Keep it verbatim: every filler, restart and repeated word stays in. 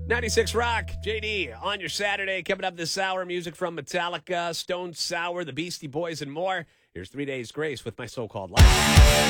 ninety-six Rock, J D, on your Saturday. Coming up this hour, music from Metallica, Stone Sour, the Beastie Boys, and more. Here's Three Days Grace with My So-Called Life.